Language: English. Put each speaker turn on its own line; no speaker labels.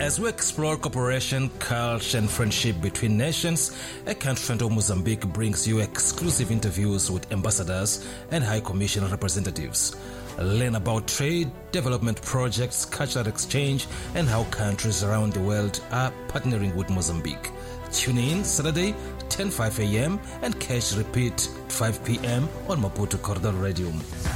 As we explore cooperation, culture, and friendship between nations, A Country Friend of Mozambique brings you exclusive interviews with ambassadors and High Commission representatives. Learn about trade, development projects, cultural exchange, and how countries around the world are partnering with Mozambique. Tune in Saturday, 10:05 a.m. and catch repeat 5 p.m. on Maputo Corridor Radio.